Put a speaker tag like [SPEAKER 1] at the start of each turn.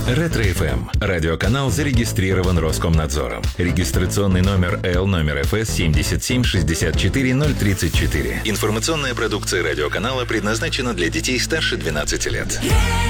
[SPEAKER 1] Ретро-ФМ. Радиоканал зарегистрирован Роскомнадзором. Регистрационный номер ФС 7764034. Информационная продукция радиоканала предназначена для детей старше 12 лет.